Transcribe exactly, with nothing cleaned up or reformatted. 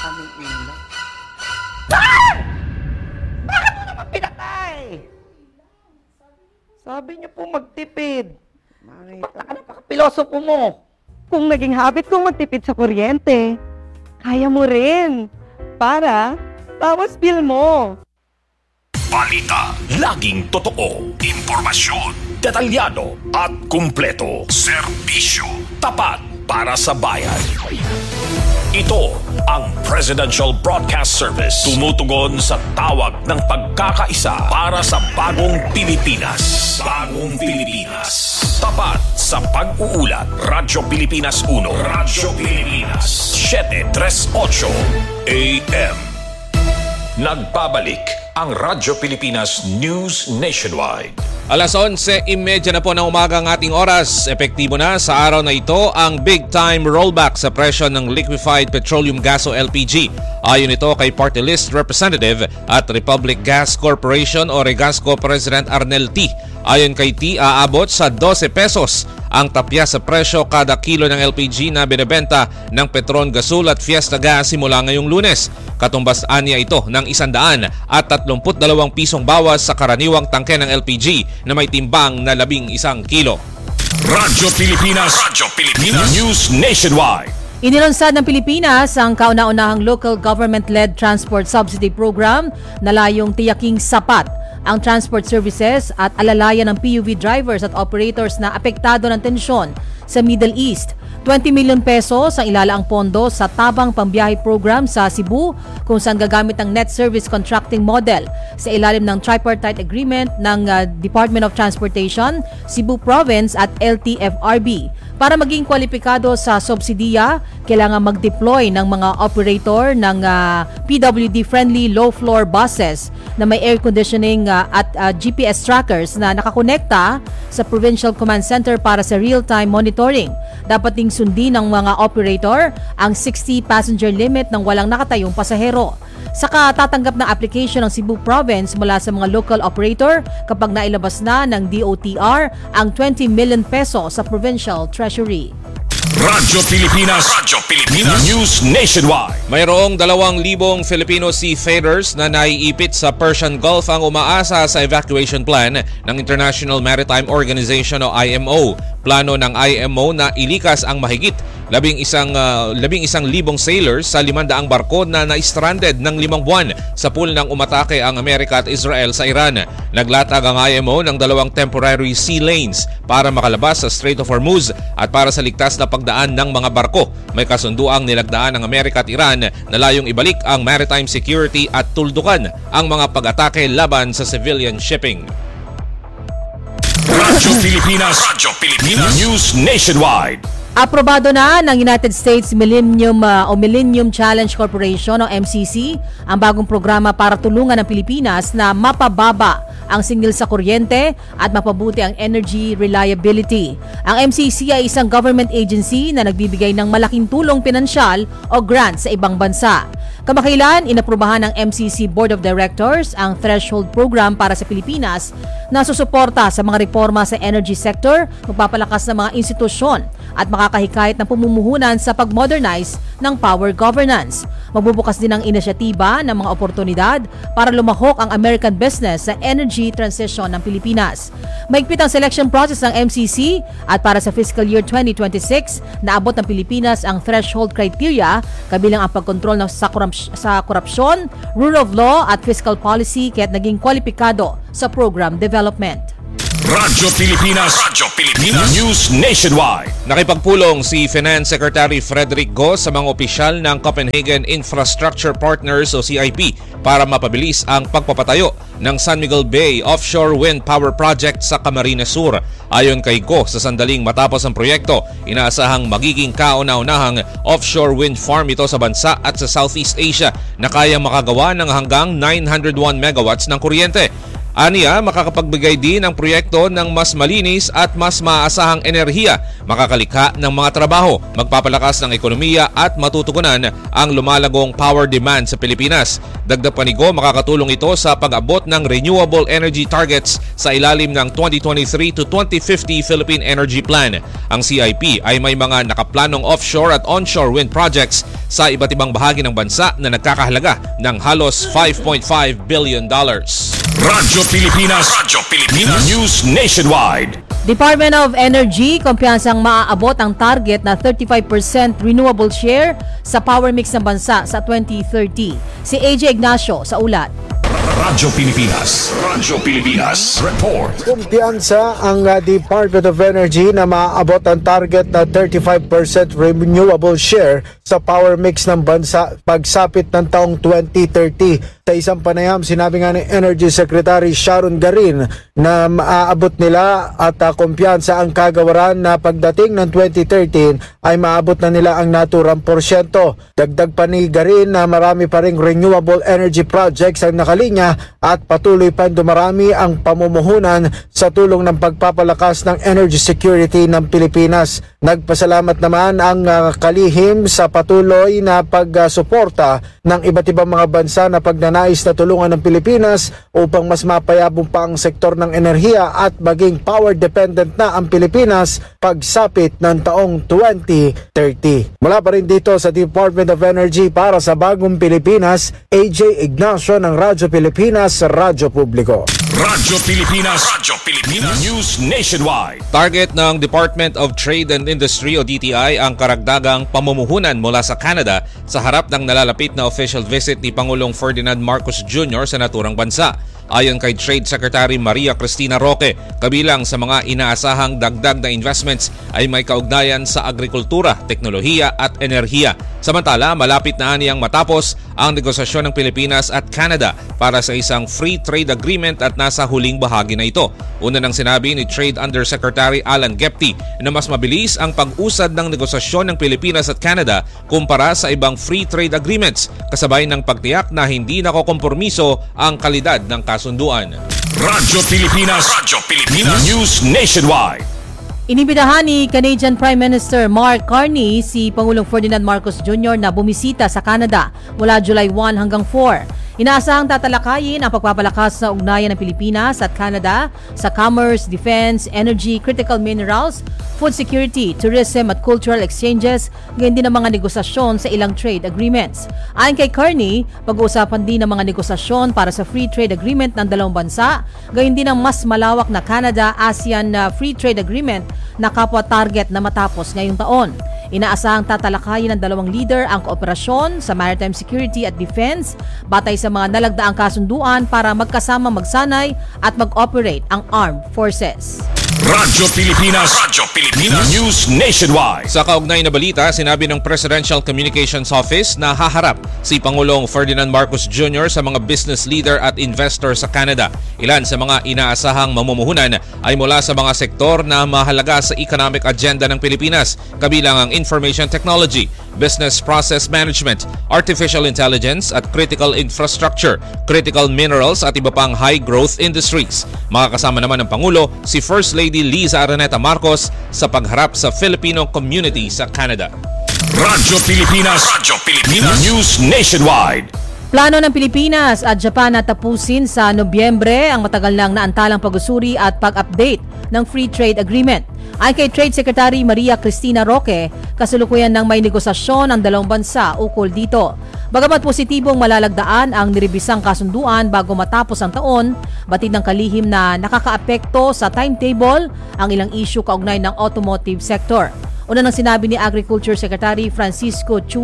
aming ilaw. Ah! Bakit mo naman pinatay? Sabi niyo po magtipid. Makita ka na, pakapilosopo mo. Kung naging habit kong magtipid sa kuryente, kaya mo rin. Para, bawas bill mo. Balita, laging totoo. Impormasyon, detalyado at kumpleto. Serbisyo, tapat para sa bayan. Ito ang Presidential Broadcast Service. Tumutugon sa tawag ng pagkakaisa para sa bagong Pilipinas. Bagong Pilipinas. Tapat sa pag-uulat. Radyo Pilipinas uno. Radyo Pilipinas seven thirty-eight A M. Nagbabalik ang Radyo Pilipinas News Nationwide. Alas onse trenta na po ng umaga ang ating oras. Epektibo na sa araw na ito ang big-time rollback sa presyo ng liquefied petroleum gas o L P G. Ayon ito kay Party List Representative at Republic Gas Corporation o Regasco President Arnel T. Ayon kay T, aabot sa twelve pesos ang tapya sa presyo kada kilo ng L P G na binebenta ng Petron Gasol at Fiesta Gas simula ngayong Lunes. Katumbas anya ito ng one hundred thirty-two pisong bawas sa karaniwang tangke ng L P G na may timbang na labing isang kilo. Radyo Pilipinas, Radyo Pilipinas News Nationwide. Inilunsad ng Pilipinas ang kauna-unahang local government-led transport subsidy program na layong tiyaking sapat ang transport services at alalayan ng P U V drivers at operators na apektado ng tensyon sa Middle East. twenty million pesos ang ilalaang pondo sa Tabang Pambiyahe Program sa Cebu kung saan gagamit ang net service contracting model sa ilalim ng tripartite agreement ng uh, Department of Transportation, Cebu Province at L T F R B. Para maging kwalipikado sa subsidiya, kailangan mag-deploy ng mga operator ng uh, P W D-friendly low-floor buses na may air conditioning uh, at uh, G P S trackers na nakakonekta sa Provincial Command Center para sa real-time monitoring. Dapat ding sundin ng mga operator ang sixty passenger limit ng walang nakatayong pasahero. Saka tatanggap ng application ng Cebu Province mula sa mga local operator kapag nailabas na ng D O T R ang twenty million peso sa provincial treasury. Radyo Pilipinas, Radyo Pilipinas News Nationwide. Mayroong dalawang libong Filipino seafarers na naiipit sa Persian Gulf ang umaasa sa evacuation plan ng International Maritime Organization o I M O. Plano ng I M O na ilikas ang mahigit labing isang, uh, labing isang libong sailors sa limandaang barko na na-stranded ng limang buwan sa pool ng umatake ang Amerika at Israel sa Iran. Naglatag ang I M O ng dalawang temporary sea lanes para makalabas sa Strait of Hormuz at para sa ligtas na pagdaan ng mga barko. May kasunduang nilagdaan ng Amerika at Iran na layong ibalik ang maritime security at tuldukan ang mga pag-atake laban sa civilian shipping. Radyo Pilipinas, Radyo Pilipinas News Nationwide. Aprobado na ng United States Millennium uh, o Millennium Challenge Corporation o M C C ang bagong programa para tulungan ang Pilipinas na mapababa ang singil sa kuryente at mapabuti ang energy reliability. Ang M C C ay isang government agency na nagbibigay ng malaking tulong pinansyal o grant sa ibang bansa. Kamakailan, inaprubahan ng M C C Board of Directors ang Threshold Program para sa Pilipinas na susuporta sa mga reforma sa energy sector, magpapalakas ng mga institusyon at makakahikayat ng pamumuhunan sa pag-modernize ng power governance. Magbubukas din ang inisyatiba ng mga oportunidad para lumahok ang American business sa energy transition ng Pilipinas. Mahigpit ang selection process ng M C C at para sa fiscal year twenty twenty-six, naabot ng Pilipinas ang threshold criteria kabilang ang pagkontrol ng sa, korup- sa korupsyon, rule of law at fiscal policy kaya't naging kwalipikado sa program development. Radyo Pilipinas, Radyo Pilipinas News Nationwide. Nakipagpulong si Finance Secretary Frederick Go sa mga opisyal ng Copenhagen Infrastructure Partners o C I P para mapabilis ang pagpapatayo ng San Miguel Bay Offshore Wind Power Project sa Camarines Sur. Ayon kay Go, sa sandaling matapos ang proyekto, inaasahang magiging kauna-unahang offshore wind farm ito sa bansa at sa Southeast Asia na kayang makagawa ng hanggang nine hundred one megawatts ng kuryente. Aniya, makakapagbigay din ang proyekto ng mas malinis at mas maaasahang enerhiya, makakalikha ng mga trabaho, magpapalakas ng ekonomiya at matutugunan ang lumalagong power demand sa Pilipinas. Dagdag pa ni Go, makakatulong ito sa pag-abot ng renewable energy targets sa ilalim ng twenty twenty-three to twenty fifty Philippine Energy Plan. Ang C I P ay may mga nakaplanong offshore at onshore wind projects sa iba't ibang bahagi ng bansa na nagkakahalaga ng halos five point five billion dollars. Radyo Pilipinas. Radyo Pilipinas. News Nationwide. Department of Energy, kumpiyansang maaabot ang target na thirty-five percent renewable share sa power mix ng bansa sa twenty thirty. Si A J Ignacio sa ulat. Radyo Pilipinas. Radyo Pilipinas. Report. Kumpiyansa ang uh, Department of Energy na maaabot ang target na thirty-five percent renewable share sa power mix ng bansa pagsapit ng taong twenty thirty. Sa isang panayam, sinabi nga ni Energy Secretary Sharon Garin na maaabot nila at uh, kumpiyansa ang kagawaran na pagdating ng twenty thirteen ay maabot na nila ang naturang porsyento. Dagdag pa ni Garin na marami pa ring renewable energy projects ang nakalinya at patuloy pa dumarami ang pamumuhunan sa tulong ng pagpapalakas ng energy security ng Pilipinas. Nagpasalamat naman ang uh, kalihim sa patuloy na pagsuporta ng iba't ibang mga bansa na pagnanais na tulungan ng Pilipinas upang mas mapayabong pa ang sektor ng enerhiya at maging power dependent na ang Pilipinas pagsapit ng taong twenty thirty. Mula pa rin dito sa Department of Energy para sa Bagong Pilipinas, A J Ignacio ng Radyo Pilipinas, Radyo Publiko. Radyo Pilipinas. Radyo Pilipinas. News Nationwide. Target ng Department of Trade and Industry o D T I ang karagdagang pamumuhunan mula sa Canada sa harap ng nalalapit na official visit ni Pangulong Ferdinand Marcos Junior sa naturang bansa. Ayon kay Trade Secretary Maria Cristina Roque, kabilang sa mga inaasahang dagdag na investments ay may kaugnayan sa agrikultura, teknolohiya at enerhiya. Samantala, malapit na aniyang matapos ang negosasyon ng Pilipinas at Canada para sa isang free trade agreement at nasa huling bahagi na ito. Una nang sinabi ni Trade Undersecretary Alan Gepti na mas mabilis ang pag-usad ng negosasyon ng Pilipinas at Canada kumpara sa ibang free trade agreements, kasabay ng pagtiyak na hindi nakokompromiso ang kalidad ng kasunduan. Radyo Pilipinas. Radyo Pilipinas. News Nationwide. Inibitahan ni Canadian Prime Minister Mark Carney si Pangulong Ferdinand Marcos Junior na bumisita sa Canada mula July one hanggang four. Inaasahang tatalakayin ang pagpapalakas sa ugnayan ng Pilipinas at Canada sa commerce, defense, energy, critical minerals, food security, tourism at cultural exchanges, gayon din ang mga negosasyon sa ilang trade agreements. Ayon kay Carney, pag-uusapan din ang mga negosasyon para sa free trade agreement ng dalawang bansa, gayon din ang mas malawak na Canada-ASEAN uh, free trade agreement na kapwa target na matapos ngayong taon. Inaasahang tatalakayin ng dalawang leader ang kooperasyon sa maritime security at defense batay sa mga nalagdaang kasunduan para magkasama magsanay at mag-operate ang armed forces. Radyo Pilipinas. Radyo Pilipinas. News Nationwide. Sa kaugnay na balita, sinabi ng Presidential Communications Office na haharap si Pangulong Ferdinand Marcos Junior sa mga business leader at investor sa Canada. Ilan sa mga inaasahang mamumuhunan ay mula sa mga sektor na mahalaga sa economic agenda ng Pilipinas, kabilang ang information technology, business process management, artificial intelligence at critical infrastructure, critical minerals at iba pang high-growth industries. Makakasama naman ng Pangulo si First Lady Liza Araneta Marcos sa pagharap sa Filipino community sa Canada. Radyo Pilipinas. Radyo Pilipinas. News Nationwide. Plano ng Pilipinas at Japan na tapusin sa Nobyembre ang matagal nang naantalang pag-usuri at pag-update ng Free Trade Agreement. Ayon kay Trade Secretary Maria Cristina Roque, kasalukuyan ng may negosasyon ang dalawang bansa ukol dito. Bagamat positibong malalagdaan ang niribisang kasunduan bago matapos ang taon, batid ng kalihim na nakakaapekto sa timetable ang ilang issue kaugnay ng automotive sector. Una nang sinabi ni Agriculture Secretary Francisco Chu